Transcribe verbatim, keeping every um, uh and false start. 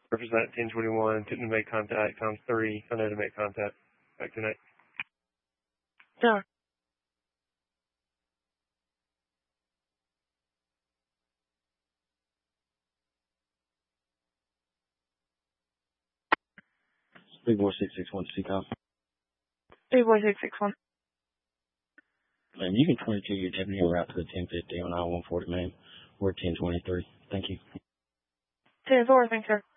Represent ten twenty-one, didn't make contact, times three, I know to make contact. Back tonight. Yeah. Big boy six six one C com. Big boy six six one. Man, you can twenty-two your deputy en route to the ten fifty on I one forty, man. We're ten twenty-three. Thank you. ten four, thanks, sir.